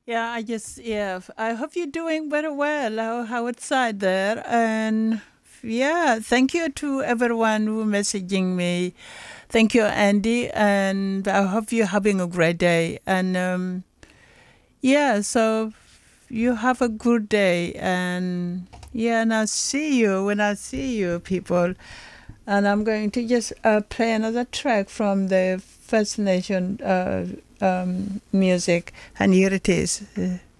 Yeah, I hope you're doing very well. How outside there, and yeah, thank you to everyone who messaging me. Thank you, Andy, and I hope you're having a great day. And yeah, so you have a good day, and yeah, and I'll see you when I see you, people. And I'm going to just play another track from the First Nation music, and here it is.